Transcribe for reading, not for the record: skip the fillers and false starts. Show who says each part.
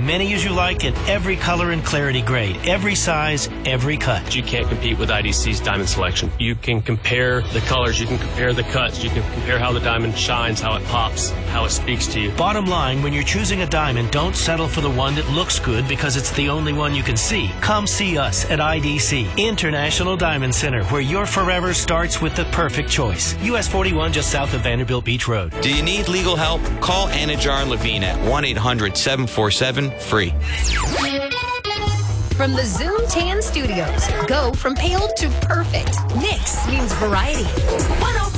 Speaker 1: many as you like in every color and clarity grade, every size, every cut.
Speaker 2: You can't compete with IDC's diamond selection. You can compare the colors, you can compare the cuts, you can compare how the diamond shines, how it pops, how it speaks to you.
Speaker 1: Bottom line, when you're choosing a diamond, don't settle for the one that looks good because it's the only one you can see. Come see us at IDC, International Diamond Center, where your forever starts with the perfect choice. US 41, just south of Vanderbilt Beach Road.
Speaker 3: Do you need legal help? Call Anajar Levine at 1-800-747-FREE.
Speaker 4: From the Zoom Tan Studios, go from pale to perfect. Mix means variety. 104.